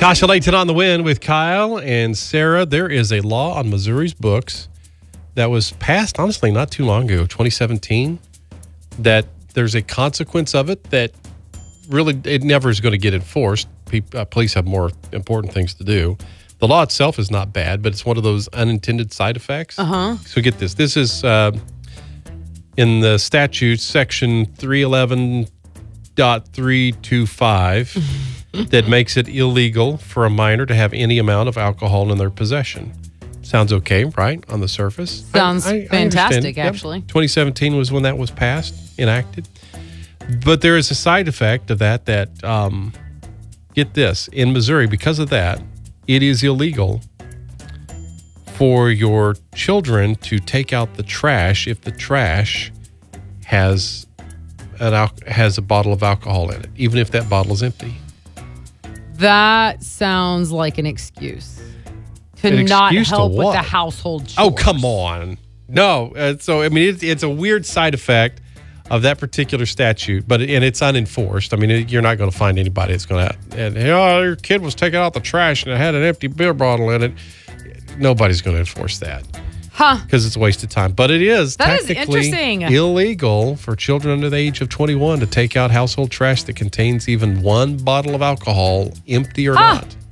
Kasha Layton on the Wind with Kyle and Sarah. There is a law on Missouri's books that was passed, honestly, not too long ago, 2017, that there's a consequence of it that really it never is going to get enforced. Police have more important things to do. The law itself is not bad, but it's one of those unintended side effects. So get this. This is in the statute, section 311.325, that makes it illegal for a minor to have any amount of alcohol in their possession. Sounds okay, right, on the surface? Sounds fantastic, actually. 2017 was when that was passed, enacted. But there is a side effect of that, get this, in Missouri, because of that, it is illegal for your children to take out the trash if the trash has a bottle of alcohol in it, even if that bottle is empty. That sounds like an excuse to An not excuse to help with what? the household chores. Oh, come on. No. So, I mean, it's a weird side effect of that particular statute, and it's unenforced. I mean, you're not going to find anybody that's going to, your kid was taking out the trash and it had an empty beer bottle in it. Nobody's going to enforce that. Because it's a waste of time. But it is technically illegal for children under the age of 21 to take out household trash that contains even one bottle of alcohol, empty or not.